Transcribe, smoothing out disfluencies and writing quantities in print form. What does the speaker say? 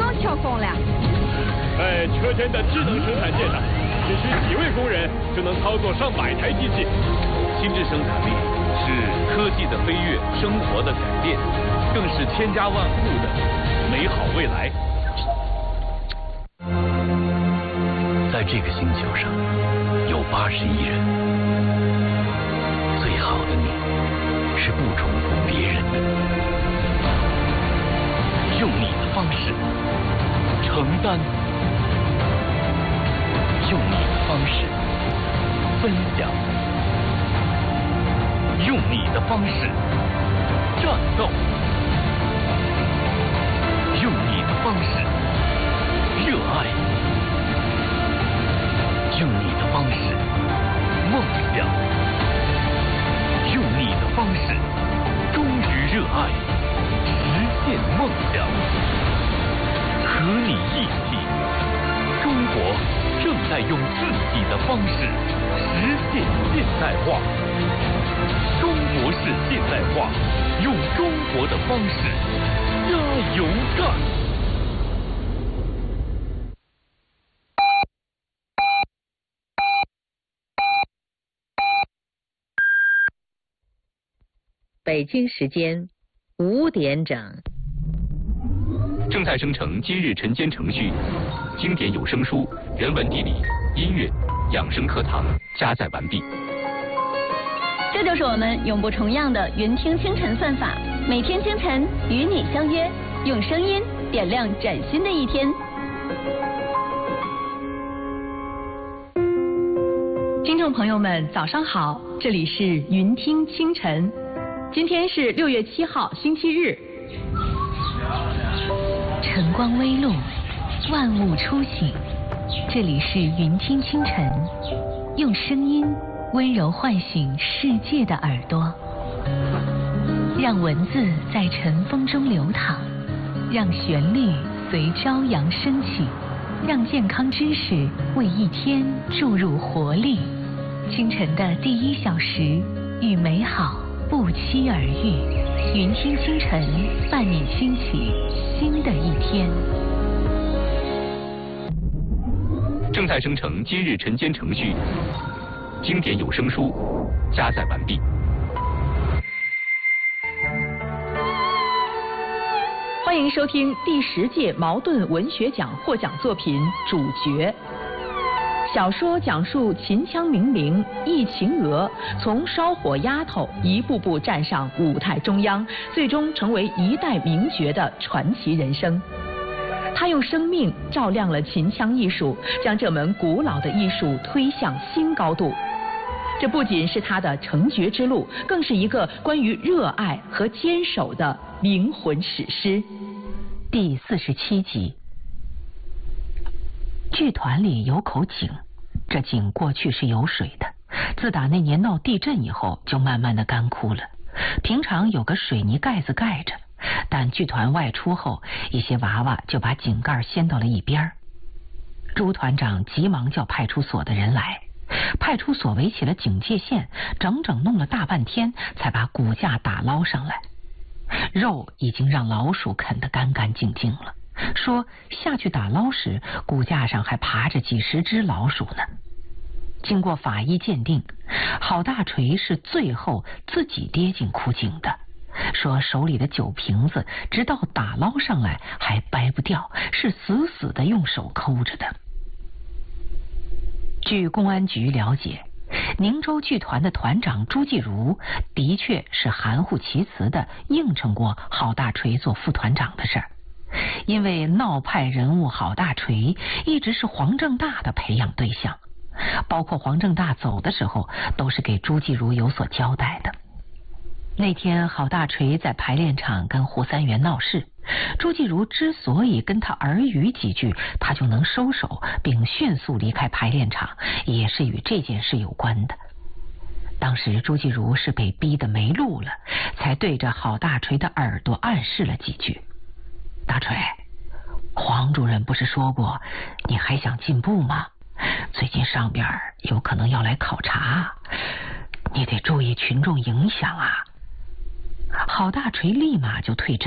条风了。 在车间的智能生产线上，只需几位工人就能操作上百台机器。 心智生产力是科技的飞跃，生活的改变，更是千家万户的美好未来。 在这个星球上，有80亿人。最好的你，是不重复别人的，用你的方式承担，用你的方式分享，用你的方式战斗，用你的方式热爱，用你的方式梦想，用你的方式忠于热爱，实现梦想。和你一起，中国正在用自己的方式实现现代化。中国式现代化，用中国的方式加油干！ 北京时间5点整。 正在生成今日晨间程序，经典有声书、人文地理、音乐、养生课堂加载完毕。 这就是我们永不重样的云听清晨算法，每天清晨与你相约，用声音点亮崭新的一天。听众朋友们，早上好，这里是云听清晨，今天是6月7号，星期日。 晨光微露，万物初醒，这里是云听清晨，用声音温柔唤醒世界的耳朵，让文字在晨风中流淌，让旋律随朝阳升起，让健康知识为一天注入活力。清晨的第1小时，与美好不期而遇。云听清晨，伴你兴起新的一天。 正在生成今日晨间程序，经典有声书加载完毕。 欢迎收听第10届茅盾文学奖获奖作品《主角》。小说讲述秦腔名伶易秦娥从烧火丫头一步步站上舞台中央，最终成为一代名角的传奇人生。她用生命照亮了秦腔艺术，将这门古老的艺术推向新高度。这不仅是她的成角之路，更是一个关于热爱和坚守的灵魂史诗。 第47集。剧团里有口井，这井过去是有水的，自打那年闹地震以后就慢慢的干枯了。平常有个水泥盖子盖着，但剧团外出后，一些娃娃就把井盖掀到了一边。朱团长急忙叫派出所的人来，派出所围起了警戒线，整整弄了大半天才把骨架打捞上来。肉已经让老鼠啃得干干净净了，说下去打捞时骨架上还爬着几10只老鼠呢。经过法医鉴定，郝大锤是最后自己跌进枯井的，说手里的酒瓶子直到打捞上来还掰不掉，是死死的用手抠着的。据公安局了解，宁州剧团的团长朱继儒的确是含糊其辞的应承过郝大锤做副团长的事儿，因为闹派人物郝大锤一直是黄正大的培养对象，包括黄正大走的时候都是给朱继儒有所交代的。那天郝大锤在排练场跟胡三元闹事，朱继儒之所以跟他耳语几句，他就能收手并迅速离开排练场，也是与这件事有关的。当时朱继儒是被逼得没路了，才对着郝大锤的耳朵暗示了几句。大锤，黄主任不是说过你还想进步吗？最近上边有可能要来考察，你得注意群众影响啊。郝大锤立马就退阵